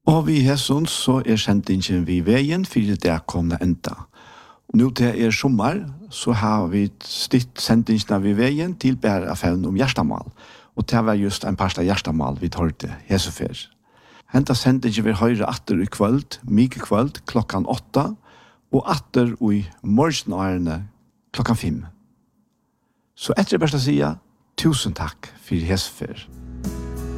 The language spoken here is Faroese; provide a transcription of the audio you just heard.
Og vi hesson så sendingen vi veien for det komne enda. Nå til sommer så har vi stitt sendingen vi veien til bare affæren om hjertemål. Og det var just en par av hjertemål vi tar til hesefer. Henta sendingen vi høyre atter i kvöld, mye kvöld, klokkan 8, og atter i morgenårene klokkan 5. Så etter best å si, tusen takk for hesefer.